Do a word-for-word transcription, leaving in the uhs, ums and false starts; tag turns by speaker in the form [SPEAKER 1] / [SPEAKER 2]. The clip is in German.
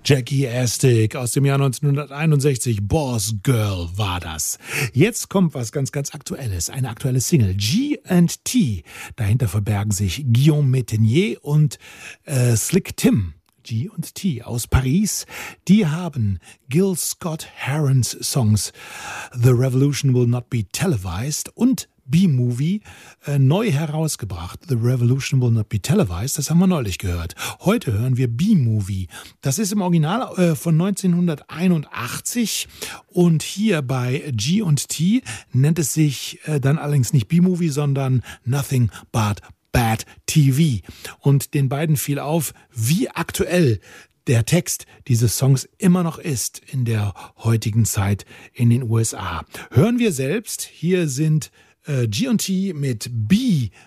[SPEAKER 1] Jackie Astic aus dem Jahr neunzehnhunderteinundsechzig, Boss Girl war das. Jetzt kommt was ganz, ganz Aktuelles, eine aktuelle Single, G and T. Dahinter verbergen sich Guillaume Metenier und äh, Slick Tim. G und T aus Paris, die haben Gil Scott-Herons Songs The Revolution Will Not Be Televised und B-Movie äh, neu herausgebracht. The Revolution Will Not Be Televised, das haben wir neulich gehört. Heute hören wir B-Movie. Das ist im Original äh, von neunzehnhunderteinundachtzig und hier bei G und T nennt es sich äh, dann allerdings nicht B-Movie, sondern Nothing But Bad T V. Und den beiden fiel auf, wie aktuell der Text dieses Songs immer noch ist in der heutigen Zeit in den U S A. Hören wir selbst, hier sind äh, G und T mit B